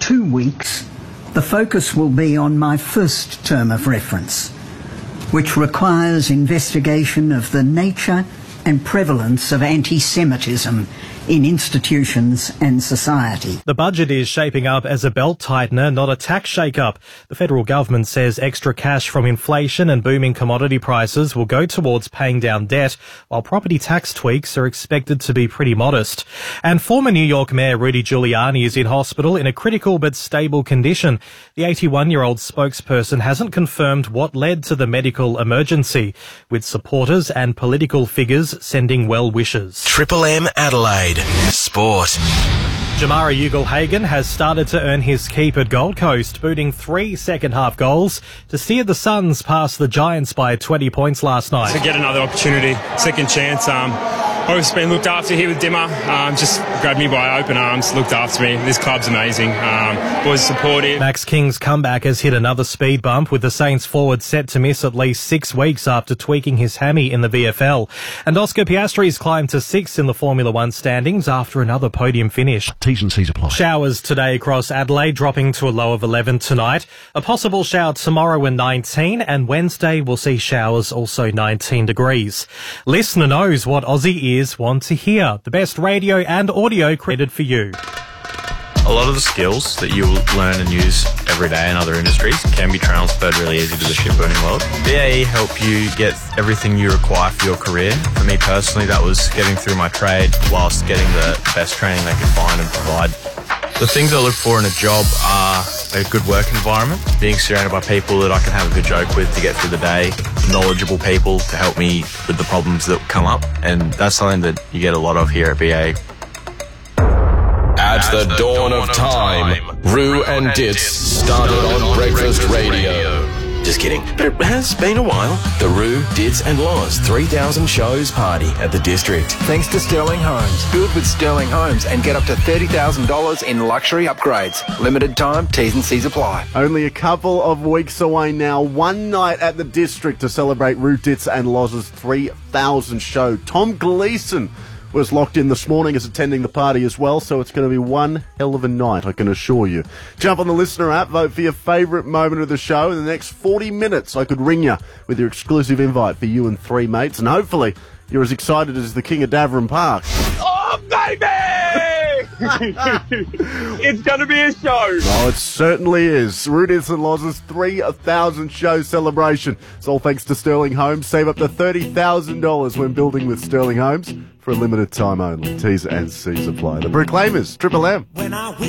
2 weeks, the focus will be on my first term of reference, which requires investigation of the nature and prevalence of anti-Semitism in institutions and society. The budget is shaping up as a belt-tightener, not a tax shake-up. The federal government says extra cash from inflation and booming commodity prices will go towards paying down debt, while property tax tweaks are expected to be pretty modest. And former New York Mayor Rudy Giuliani is in hospital in a critical but stable condition. The 81-year-old spokesperson hasn't confirmed what led to the medical emergency, with supporters and political figures sending well wishes. Triple M Adelaide. Sport. Jamari Ugle-Hagan has started to earn his keep at Gold Coast, booting 3 second-half goals to steer the Suns past the Giants by 20 points last night. To get another opportunity, second chance. I've been looked after here with Dimmer. Just grabbed me by open arms, looked after me. This club's amazing. Was supportive. Max King's comeback has hit another speed bump, with the Saints forward set to miss at least 6 weeks after tweaking his hammy in the VFL. And Oscar Piastri's climbed to 6th in the Formula One standings after another podium finish. T's and C's apply. Showers today across Adelaide, dropping to a low of 11 tonight. A possible shower tomorrow in 19, and Wednesday will see showers, also 19 degrees. Listener knows what Aussie ears want to hear. The best radio and audio created for you. A lot of the skills that you learn and use every day in other industries can be transferred really easy to the shipbuilding world. BAE help you get everything you require for your career. For me personally, that was getting through my trade whilst getting the best training they could find and provide. The things I look for in a job are a good work environment, being surrounded by people that I can have a good joke with to get through the day, knowledgeable people to help me with the problems that come up, and that's something that you get a lot of here at BAE. At the dawn of time, Roo and Ditz started on Breakfast Radio. Just kidding, but it has been a while. The Roo, Ditz and Loz 3000 shows party at the District. Thanks to Sterling Homes. Build with Sterling Homes and get up to $30,000 in luxury upgrades. Limited time, T's and C's apply. Only a couple of weeks away now. One night at the District to celebrate Roo, Ditz and Loz's 3000 show. Tom Gleeson was locked in this morning as attending the party as well, so it's going to be one hell of a night, I can assure you. Jump on the Listener app, vote for your favourite moment of the show. In the next 40 minutes, I could ring you with your exclusive invite for you and 3 mates, and hopefully you're as excited as the King of Daverin Park. Oh, baby! It's going to be a show. Oh, it certainly is. Roo, Ditz and Loz's 3000 show celebration. It's all thanks to Sterling Homes. Save up to $30,000 when building with Sterling Homes for a limited time only. T's and C's apply. The Proclaimers, Triple M.